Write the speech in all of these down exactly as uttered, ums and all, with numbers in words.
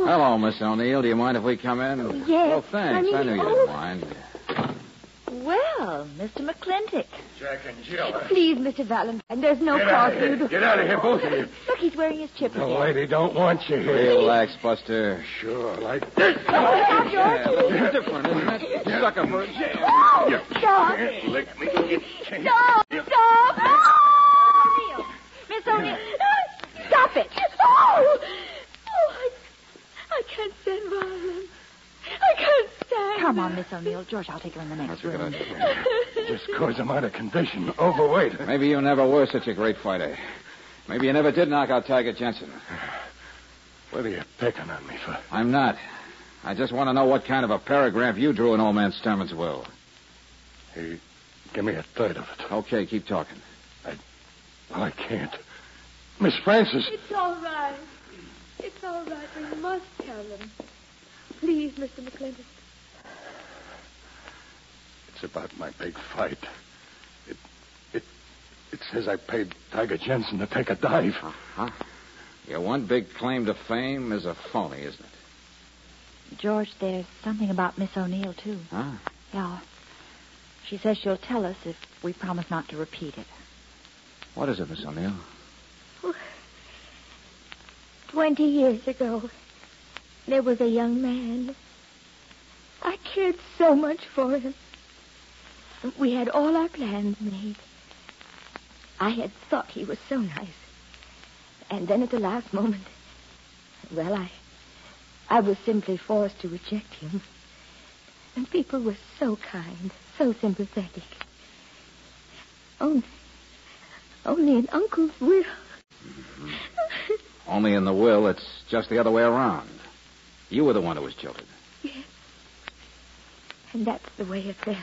Hello, Miss O'Neill. Do you mind if we come in? Oh, yes. Well, thanks. I, mean, I knew you oh. didn't mind. Well, Mister McClintock. Jack and Jill. Huh? Please, Mister Valentine, there's no Get cause out of for you here. to... Get out of here, both of you. Look, he's wearing his chip The again. lady don't want you here. Relax, Buster. Sure, like this. Oh, now, George. Yeah, a little different, isn't it? Yeah. Sucker for a jail. Oh, You stop. can't lick me. You can't. Stop! Stop! Oh! Miss O'Neill! Stop it! Oh! Oh, I, I can't stand violence. I can't stand Come on, Miss O'Neill. George, I'll take her in the next That's a good room. idea. Just cause I'm out of condition, overweight. Maybe you never were such a great fighter. Maybe you never did knock out Tiger Jensen. What are you picking on me for? I'm not. I just want to know what kind of a paragraph you drew in old man Sturman's will. Hey, give me a third of it. Okay, keep talking. Well, I can't. Miss Francis. It's all right. It's all right. We must tell them. Please, Mister McClintock. It's about my big fight. It, it, it says I paid Tiger Jensen to take a dive. Uh-huh. Your one big claim to fame is a phony, isn't it? George, there's something about Miss O'Neill, too. Huh? Yeah. She says she'll tell us if we promise not to repeat it. What is it, Miss O'Neill? Twenty years ago, there was a young man. I cared so much for him. We had all our plans made. I had thought he was so nice. And then at the last moment, well, I, I was simply forced to reject him. And people were so kind, so sympathetic. Only, only in Uncle's will. Mm-hmm. Only in the will, it's just the other way around. You were the one who was jilted. Yes. And that's the way it really was.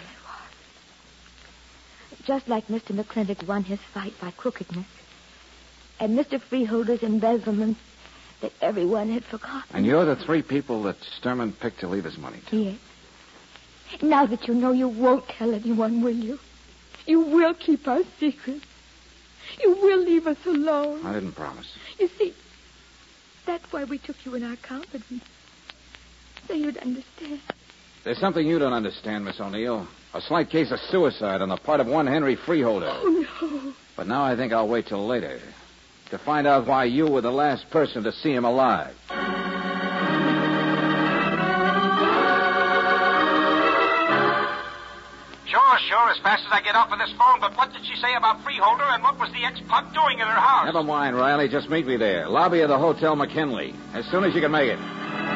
Just like Mister McClintock won his fight by crookedness. And Mister Freeholder's embezzlement that everyone had forgotten. And you're the three people that Sturman picked to leave his money to. Yes. Now that you know, you won't tell anyone, will you? You will keep our secret. You will leave us alone. I didn't promise. You see, that's why we took you in our confidence. So you'd understand. There's something you don't understand, Miss O'Neill. A slight case of suicide on the part of one Henry Freeholder. Oh, no. But now I think I'll wait till later to find out why you were the last person to see him alive. Sure, sure, as fast as I get off of this phone. But what did she say about Freeholder, and what was the ex-pug doing in her house? Never mind, Riley. Just meet me there. Lobby of the Hotel McKinley. As soon as you can make it.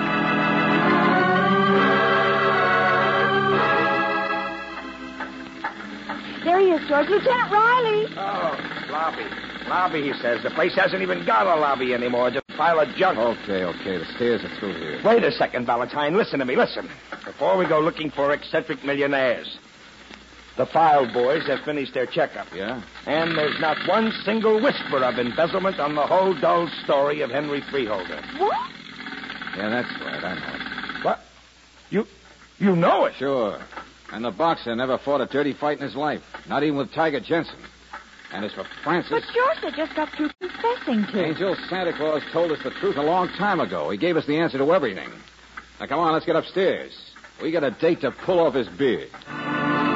There he is, George. Lieutenant Riley. Oh, lobby. Lobby, he says. The place hasn't even got a lobby anymore. Just a pile of junk. Okay, okay. The stairs are through here. Wait a second, Valentine. Listen to me. Listen. Before we go looking for eccentric millionaires, the file boys have finished their checkup. Yeah? And there's not one single whisper of embezzlement on the whole dull story of Henry Freeholder. What? Yeah, that's right. I know it. What? You, you know it? Sure. And the boxer never fought a dirty fight in his life. Not even with Tiger Jensen. And as for Francis... But George, they just got through confessing to. Angel, Santa Claus told us the truth a long time ago. He gave us the answer to everything. Now, come on, let's get upstairs. We got a date to pull off his beard.